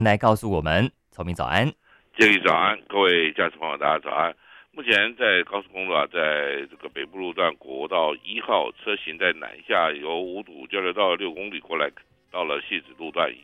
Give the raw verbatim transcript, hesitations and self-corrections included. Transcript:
来告诉我们。聪明早安。 建议早安，各位驾驶朋友，大家早安。目前在高速公路啊，在这个北部路段国道一号车型在南下由五堵交流道六公里过来，到了汐止路段以